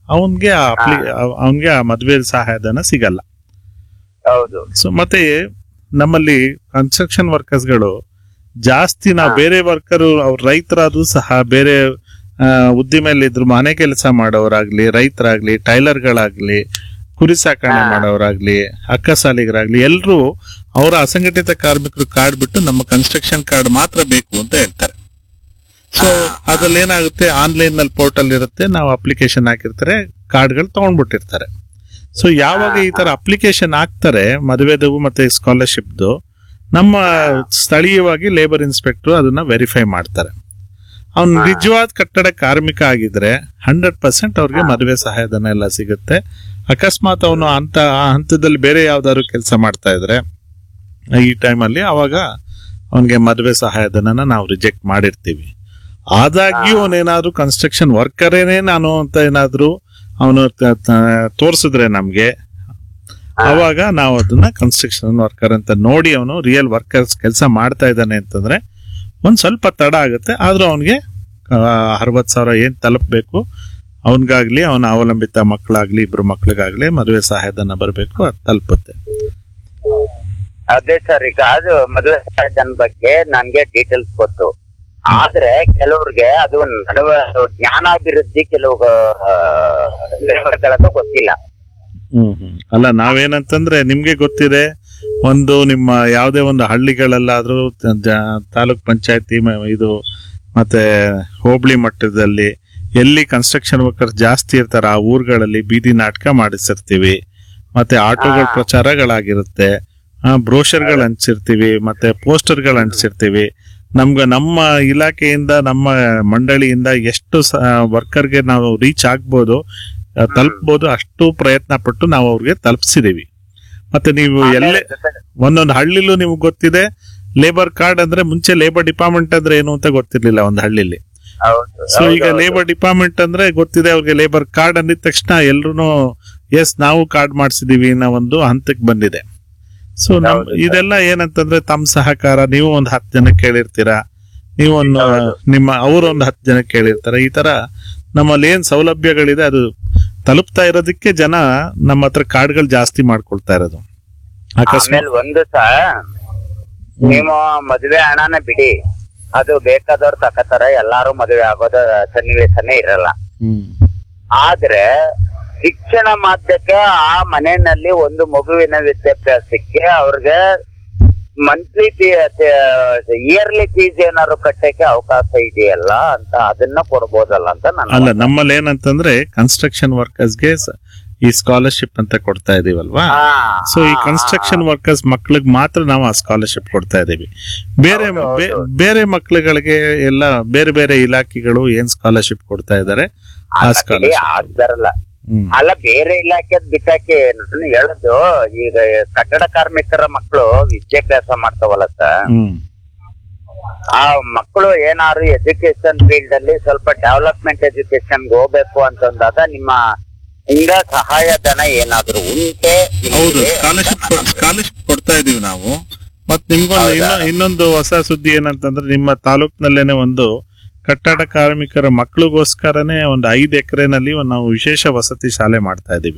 ಅವನ್ಗೆ ಅವನ್ಗೆ ಆ ಮದುವೆ ಸಹಾಯಧನ ಸಿಗಲ್ಲ. ಹೌದು. ಸೊ ಮತ್ತೆ ನಮ್ಮಲ್ಲಿ ಕನ್ಸ್ಟ್ರಕ್ಷನ್ ವರ್ಕರ್ಸ್ಗಳು ಜಾಸ್ತಿ ನಾವು ಬೇರೆ ವರ್ಕರು ಅವ್ರ ರೈತರಾದ್ರೂ ಸಹ ಬೇರೆ ಉದ್ದಿಮೆಯಲ್ಲಿದ್ರು ಮನೆ ಕೆಲಸ ಮಾಡೋರಾಗ್ಲಿ, ರೈತರಾಗ್ಲಿ, ಟೈಲರ್ಗಳಾಗ್ಲಿ, ಕುರಿ ಸಾಕಣೆ ಮಾಡೋರಾಗ್ಲಿ, ಅಕ್ಕಸಾಲಿಗರಾಗ್ಲಿ ಎಲ್ರು ಅವರ ಅಸಂಘಟಿತ ಕಾರ್ಮಿಕರು ಕಾರ್ಡ್ ಬಿಟ್ಟು ನಮ್ಮ ಕನ್ಸ್ಟ್ರಕ್ಷನ್ ಕಾರ್ಡ್ ಮಾತ್ರ ಬೇಕು ಅಂತ ಹೇಳ್ತಾರೆ. ಸೊ ಅದ್ರಲ್ಲಿ ಏನಾಗುತ್ತೆ, ಆನ್ಲೈನ್ ನಲ್ಲಿ ಪೋರ್ಟಲ್ ಇರುತ್ತೆ, ನಾವು ಅಪ್ಲಿಕೇಶನ್ ಹಾಕಿರ್ತಾರೆ, ಕಾರ್ಡ್ಗಳು ತಗೊಂಡ್ಬಿಟ್ಟಿರ್ತಾರೆ. ಸೊ ಯಾವಾಗ ಈ ತರ ಅಪ್ಲಿಕೇಶನ್ ಹಾಕ್ತಾರೆ ಮದುವೆದು ಮತ್ತೆ ಸ್ಕಾಲರ್ಶಿಪ್ದು, ನಮ್ಮ ಸ್ಥಳೀಯವಾಗಿ ಲೇಬರ್ ಇನ್ಸ್ಪೆಕ್ಟರ್ ಅದನ್ನ ವೆರಿಫೈ ಮಾಡ್ತಾರೆ. ಅವ್ನು ನಿಜವಾದ ಕಟ್ಟಡ ಕಾರ್ಮಿಕ ಆಗಿದ್ರೆ 100% ಅವ್ರಿಗೆ ಮದುವೆ ಸಹಾಯಧನ ಎಲ್ಲ ಸಿಗುತ್ತೆ. ಅಕಸ್ಮಾತ್ ಅವನು ಆ ಹಂತದಲ್ಲಿ ಬೇರೆ ಯಾವ್ದಾದ್ರು ಕೆಲಸ ಮಾಡ್ತಾ ಇದ್ರೆ ಈ ಟೈಮಲ್ಲಿ ಅವಾಗ ಅವನಿಗೆ ಮದುವೆ ಸಹಾಯಧನ ನಾವು ರಿಜೆಕ್ಟ್ ಮಾಡಿರ್ತೀವಿ. ಆದಾಗ್ಯೂ ಅವನೇನಾದ್ರು ಕನ್ಸ್ಟ್ರಕ್ಷನ್ ವರ್ಕರೇನೆ ನಾನು ಅಂತ ಏನಾದ್ರು ಅವನು ತೋರಿಸಿದ್ರೆ ನಮ್ಗೆ, ಅವಾಗ ನಾವು ಅದನ್ನ ಕನ್ಸ್ಟ್ರಕ್ಷನ್ ವರ್ಕರ್ ಅಂತ ನೋಡಿ ಅವನು ರಿಯಲ್ ವರ್ಕರ್ಸ್ ಕೆಲಸ ಮಾಡ್ತಾ ಇದ್ದಾನೆ ಅಂತಂದ್ರೆ ಒಂದ್ ಸ್ವಲ್ಪ ತಡ ಆಗುತ್ತೆ. ಆದ್ರೂ ಅವನಿಗೆ 60,000 ಏನ್ ತಲುಪಬೇಕು, ಅವನ್ಗಾಗ್ಲಿ ಅವನ ಅವಲಂಬಿತ ಮಕ್ಕಳಾಗ್ಲಿ ಇಬ್ರು ಮಕ್ಳಿಗಾಗ್ಲಿ ಮದುವೆ ಸಹಾಯಧನ ಬರಬೇಕು, ಅದು ತಲುಪುತ್ತೆ. ಅದೇ ಸರ್, ಈಗ ಅದು ಮದುವೆ ಸಹಾಯಧನ ಬಗ್ಗೆ ನನ್ಗೆ ಡೀಟೇಲ್ಸ್ ಗೊತ್ತು. ಆದ್ರೆ ಕೆಲವ್ರಿಗೆ ಅದು ನಡುವೆ ಜ್ಞಾನಾಭಿವೃದ್ಧಿ ಕೆಲವು ಗೊತ್ತಿಲ್ಲ. ಅಲ್ಲ, ನಾವೇನಂತಂದ್ರೆ ನಿಮ್ಗೆ ಗೊತ್ತಿದೆ, ಒಂದು ನಿಮ್ಮ ಯಾವುದೇ ಒಂದು ಹಳ್ಳಿಗಳಲ್ಲಾದ್ರೂ ತಾಲೂಕ್ ಪಂಚಾಯತಿ ಇದು ಮತ್ತೆ ಹೋಬಳಿ ಮಟ್ಟದಲ್ಲಿ ಎಲ್ಲಿ ಕನ್ಸ್ಟ್ರಕ್ಷನ್ ವರ್ಕರ್ಸ್ ಜಾಸ್ತಿ ಇರ್ತಾರ ಆ ಊರುಗಳಲ್ಲಿ ಬೀದಿ ನಾಟಕ ಮಾಡಿಸಿರ್ತೀವಿ, ಮತ್ತೆ ಆಟೋಗಳ ಪ್ರಚಾರಗಳಾಗಿರುತ್ತೆ, ಬ್ರೋಷರ್ಗಳು ಹಂಚಿರ್ತೀವಿ, ಮತ್ತೆ ಪೋಸ್ಟರ್ಗಳು ಹಂಚಿರ್ತೀವಿ. ನಮ್ಮ ಇಲಾಖೆಯಿಂದ ನಮ್ಮ ಮಂಡಳಿಯಿಂದ ಎಷ್ಟು ವರ್ಕರ್ಗೆ ನಾವು ರೀಚ್ ಆಗ್ಬೋದು, ತಲುಪಬಹುದು ಅಷ್ಟು ಪ್ರಯತ್ನ ಪಟ್ಟು ನಾವು ಅವ್ರಿಗೆ ತಲುಪಿಸಿದೀವಿ. ಮತ್ತೆ ನೀವು ಎಲ್ಲೇ ಒಂದೊಂದು ಹಳ್ಳಿಲೂ ನಿಮ್ಗೆ ಗೊತ್ತಿದೆ, ಲೇಬರ್ ಕಾರ್ಡ್ ಅಂದ್ರೆ ಮುಂಚೆ ಲೇಬರ್ ಡಿಪಾರ್ಟ್ಮೆಂಟ್ ಅಂದ್ರೆ ಏನು ಅಂತ ಗೊತ್ತಿರ್ಲಿಲ್ಲ ಒಂದು ಹಳ್ಳಿಲಿ. ಸೊ ಈಗ ಲೇಬರ್ ಡಿಪಾರ್ಟ್ಮೆಂಟ್ ಅಂದ್ರೆ ಗೊತ್ತಿದೆ ಅವ್ರಿಗೆ. ಲೇಬರ್ ಕಾರ್ಡ್ ಅಂದಿದ ತಕ್ಷಣ ಎಲ್ರು ಎಸ್ ನಾವು ಕಾರ್ಡ್ ಮಾಡಿಸಿದೀವಿ ಅನ್ನೋ ಒಂದು ಹಂತಕ್ಕೆ ಬಂದಿದೆ. ಸೊ ಇದೆಲ್ಲ ಏನಂತಂದ್ರೆ ತಮ್ಮ ಸಹಕಾರ, ನೀವು ಒಂದು 10 ಜನಕ್ಕೆ ಕೇಳಿರ್ತೀರಾ, ನೀವು ನಿಮ್ಮ ಅವ್ರು ಒಂದು 10 ಜನಕ್ಕೆ ಕೇಳಿರ್ತಾರ. ಈ ತರ ನಮ್ಮಲ್ಲಿ ಏನ್ ಸೌಲಭ್ಯಗಳಿದೆ ಅದು ತಲುಪ್ತಾ ಇರೋದಕ್ಕೆ ಜನ ನಮ್ಮ ಹತ್ರ ಕಾರ್ಡ್ಗಳು ಜಾಸ್ತಿ ಮಾಡ್ಕೊಳ್ತಾ ಇರೋದು. ಆಮೇಲೆ ಒಂದು ನೀವು ಮದುವೆ ಹಣನ ಬಿಡಿ, ಅದು ಬೇಕಾದವ್ರು ತಕತಾರ, ಎಲ್ಲಾರು ಮದುವೆ ಆಗೋದ ಸನ್ನಿವೇಶನೇ ಇರಲ್ಲ. ಆದ್ರೆ ಶಿಕ್ಷಣ ಮಾಧ್ಯಕ್ಕೆ ಆ ಮನೆಯಲ್ಲಿ ಒಂದು ಮಗುವಿನ ವಿದ್ಯಾಭ್ಯಾಸಕ್ಕೆ ಅವ್ರಿಗೆ ಮಂತ್ಲಿ ಇಯರ್ಲಿ ಫೀಸ್ ಏನಾದ್ರು ಕಟ್ಟಕ್ಕೆ ಅವಕಾಶ ಇದೆಯಲ್ಲ ಅಂತ ಅದನ್ನ ಕೊಡ್ಬೋದಲ್ಲ ಅಂತ ಅಲ್ಲ. ನಮ್ಮಲ್ಲಿ ಏನಂತಂದ್ರೆ ಕನ್ಸ್ಟ್ರಕ್ಷನ್ ವರ್ಕರ್ಸ್ಗೆ ಈ ಸ್ಕಾಲರ್ಶಿಪ್ ಅಂತ ಕೊಡ್ತಾ ಇದೀವಲ್ವಾ. ಸೊ ಈ ಕನ್ಸ್ಟ್ರಕ್ಷನ್ ವರ್ಕರ್ಸ್ ಮಕ್ಳಿಗೆ ಮಾತ್ರ ನಾವು ಆ ಸ್ಕಾಲರ್ಶಿಪ್ ಕೊಡ್ತಾ ಇದೀವಿ. ಬೇರೆ ಮಕ್ಳುಗಳಿಗೆ ಎಲ್ಲ ಬೇರೆ ಬೇರೆ ಇಲಾಖೆಗಳು ಏನ್ ಸ್ಕಾಲರ್ಶಿಪ್ ಕೊಡ್ತಾ ಇದಾರೆ ಆ ಸ್ಕಾಲರ್ಶಿಪ್ ಅಲ್ಲ. ಬೇರೆ ಇಲಾಖೆದ್ ಬಿಟ್ಟಾಕಿ ನಾನು ಹೇಳುದು, ಈಗ ಕಟ್ಟಡ ಕಾರ್ಮಿಕರ ಮಕ್ಕಳು ವಿದ್ಯಾಭ್ಯಾಸ ಮಾಡ್ತಾವಲ್ಲ ಸರ್, ಆ ಮಕ್ಕಳು ಏನಾದ್ರು ಎಜುಕೇಶನ್ ಫೀಲ್ಡ್ ಅಲ್ಲಿ ಸ್ವಲ್ಪ ಡೆವಲಪ್ಮೆಂಟ್ ಎಜುಕೇಶನ್ ಹೋಗ್ಬೇಕು ಅಂತಂದಾಗ ನಿಮ್ಮ ಹಿಂಗ ಸಹಾಯಧನ ಏನಾದ್ರು ಉಂಟೆ? ಹೌದು, ಸ್ಕಾಲರ್ಶಿಪ್ ಕೊಡ್ತಾ ಇದೀವಿ ನಾವು. ಮತ್ ನಿಮ್ಗೊಂದು ಇನ್ನೊಂದು ಹೊಸ ಸುದ್ದಿ ಏನಂತಂದ್ರೆ, ನಿಮ್ಮ ತಾಲೂಕ್ನಲ್ಲೇನೆ ಒಂದು ಕಟ್ಟಡ ಕಾರ್ಮಿಕರ ಮಕ್ಕಳಿಗೋಸ್ಕರನೇ ಒಂದು 5 ಎಕರೆನಲ್ಲಿ ನಾವು ವಿಶೇಷ ವಸತಿ ಶಾಲೆ ಮಾಡ್ತಾ ಇದೀವಿ.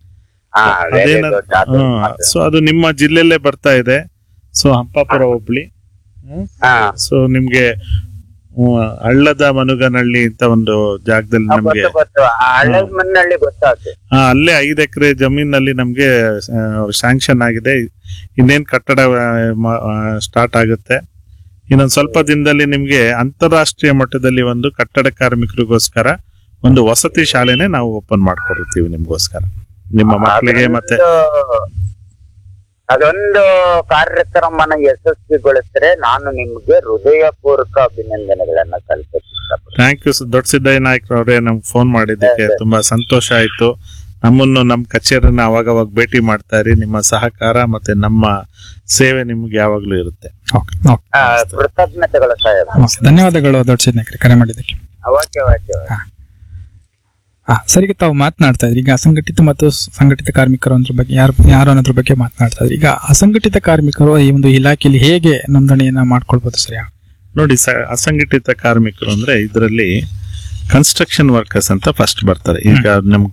ಸೊ ಅದು ನಿಮ್ಮ ಜಿಲ್ಲೆಯಲ್ಲೇ ಬರ್ತಾ ಇದೆ. ಸೊ ಹಂಪಾಪುರ ಹೋಬಳಿ. ಸೊ ನಿಮ್ಗೆ ಹಳ್ಳದ ಮನುಗನಹಳ್ಳಿ ಅಂತ ಒಂದು ಜಾಗದಲ್ಲಿ ನಮ್ಗೆ ಅಲ್ಲೇ 5 ಎಕರೆ ಜಮೀನಲ್ಲಿ ನಮ್ಗೆ ಸ್ಯಾಂಕ್ಷನ್ ಆಗಿದೆ. ಇನ್ನೇನ್ ಕಟ್ಟಡ ಸ್ಟಾರ್ಟ್ ಆಗುತ್ತೆ. ಇನ್ನೊಂದ್ ಸ್ವಲ್ಪ ದಿನದಲ್ಲಿ ನಿಮ್ಗೆ ಅಂತಾರಾಷ್ಟ್ರೀಯ ಮಟ್ಟದಲ್ಲಿ ಒಂದು ಕಟ್ಟಡ ಕಾರ್ಮಿಕರಿಗೋಸ್ಕರ ಒಂದು ವಸತಿ ಶಾಲೆನೆ ನಾವು ಓಪನ್ ಮಾಡ್ಕೊಡ್ತೀವಿ ನಿಮ್ಗೋಸ್ಕರ, ನಿಮ್ಮ ಮಕ್ಕಳಿಗೆ. ಮತ್ತೆ ಅದೊಂದು ಕಾರ್ಯಕ್ರಮನ ಯಶಸ್ವಿಗೊಳಿಸಿದ್ರೆ ನಾನು ನಿಮ್ಗೆ ಹೃದಯಪೂರ್ವಕ ಅಭಿನಂದನೆಗಳನ್ನ ಸಲ್ಲಿಸ್ತೀನಿ. ಥ್ಯಾಂಕ್ ಯು ದೊಡ್ಡ ಸಿದ್ದಯ್ಯ ನಾಯ್ಕರವ್ರೆ, ನಮ್ಗೆ ಫೋನ್ ಮಾಡಿದ್ದಕ್ಕೆ ತುಂಬಾ ಸಂತೋಷ ಆಯ್ತು. ನಮ್ಮನ್ನು ನಮ್ಮ ಕಚೇರಿನ ಅವಾಗವಾಗ ಭೇಟಿ ಮಾಡ್ತಾ ಇರಿ. ನಿಮ್ಮ ಸಹಕಾರ ಮತ್ತೆ ನಮ್ಮ ಸೇವೆ ನಿಮ್ಗೆ ಯಾವಾಗ್ಲೂ ಇರುತ್ತೆ. ಕೃತಜ್ಞತೆಗಳು ಸಾಹೇಬ್. ಧನ್ಯವಾದಗಳು ದೊಡ್ಡ ಸಿದ್ದಯ್ಯ ಕರೆ ಮಾಡಿದ್ದಕ್ಕೆ. ಸರಿ, ತಾವು ಮಾತನಾಡ್ತಾ ಇದ್ರಿ ಈಗ ಅಸಂಘಟಿತ ಮತ್ತು ಸಂಘಟಿತ ಕಾರ್ಮಿಕರು ಅನ್ನೋದ್ರ ಬಗ್ಗೆ ಯಾರು ಅನ್ನೋದ್ರ ಬಗ್ಗೆ ಮಾತನಾಡ್ತಾ ಇದ್ರಿ. ಈಗ ಅಸಂಘಟಿತ ಕಾರ್ಮಿಕರು ಈ ಒಂದು ಇಲಾಖೆಯಲ್ಲಿ ಹೇಗೆ ನೋಂದಣಿಯನ್ನ ಮಾಡ್ಕೊಳ್ಬಹುದು ಸರ್? ನೋಡಿ, ಅಸಂಘಟಿತ ಕಾರ್ಮಿಕರು ಅಂದ್ರೆ ಇದರಲ್ಲಿ ಕನ್ಸ್ಟ್ರಕ್ಷನ್ ವರ್ಕರ್ಸ್ ಅಂತ ಫಸ್ಟ್ ಬರ್ತಾರೆ. ಈಗ ನಮ್ಗೆ